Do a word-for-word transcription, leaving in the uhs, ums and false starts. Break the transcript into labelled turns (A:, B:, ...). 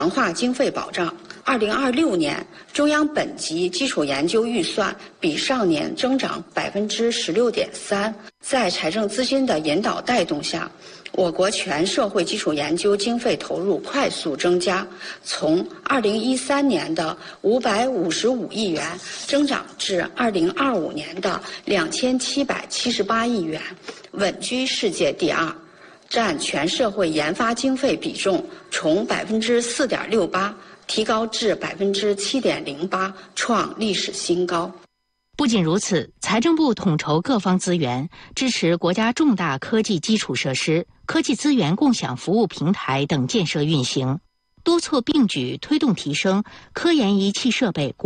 A: 强化经费保障。二零二六年，中央本级基础研究预算比上年增长百分之十六点三。在财政资金的引导带动下，我国全社会基础研究经费投入快速增加，从二零一三年的五百五十五亿元增长至二零二五年的两千七百七十八亿元，稳居世界第二。占全社会研发经费比重从百分之四点六八提高至百分之七点零八，创历史新高。
B: 不仅如此，财政部统筹各方资源，支持国家重大科技基础设施、科技资源共享服务平台等建设运行，多措并举推动提升科研仪器设备